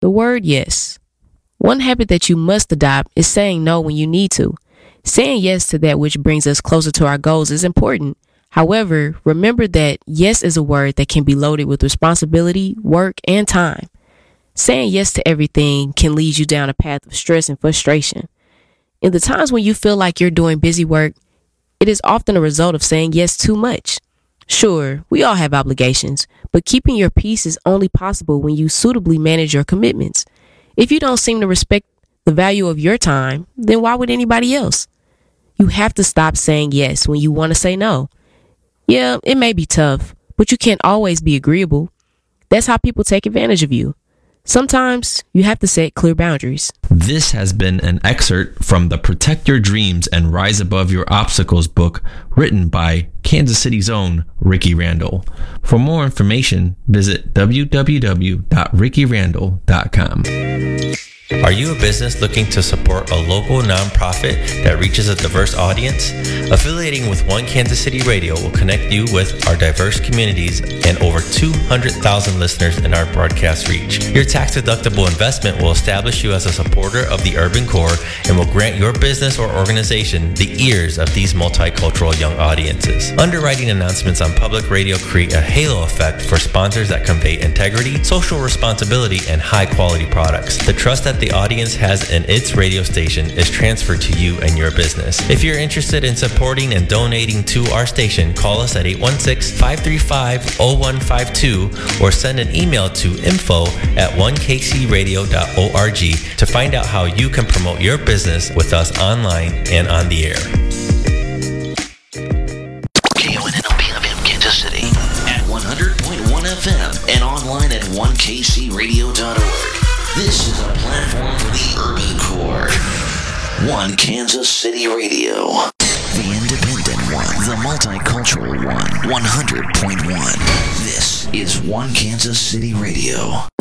the word yes. One habit that you must adopt is saying no when you need to. Saying yes to that which brings us closer to our goals is important. However, remember that yes is a word that can be loaded with responsibility, work, and time. Saying yes to everything can lead you down a path of stress and frustration. In the times when you feel like you're doing busy work, it is often a result of saying yes too much. Sure, we all have obligations, but keeping your peace is only possible when you suitably manage your commitments. If you don't seem to respect the value of your time, then why would anybody else? You have to stop saying yes when you want to say no. Yeah, it may be tough, but you can't always be agreeable. That's how people take advantage of you. Sometimes you have to set clear boundaries. This has been an excerpt from the Protect Your Dreams and Rise Above Your Obstacles book written by Kansas City's own Ricky Randall. For more information, visit www.rickyrandall.com. Are you a business looking to support a local nonprofit that reaches a diverse audience? Affiliating with One Kansas City Radio will connect you with our diverse communities and over 200,000 listeners in our broadcast reach. Your tax-deductible investment will establish you as a supporter of the urban core and will grant your business or organization the ears of these multicultural young audiences. Underwriting announcements on public radio create a halo effect for sponsors that convey integrity, social responsibility, and high-quality products. The trust that the audience has in its radio station is transferred to you and your business. If you're interested in supporting and donating to our station, call us at 816-535-0152 or send an email to info@onekcradio.org to find out how you can promote your business with us online and on the air. KONNOPFM Kansas City at 100.1 FM and online at onekcradio.org. This is a platform for the urban core. One Kansas City Radio. The independent one. The multicultural one. 100.1. This is One Kansas City Radio.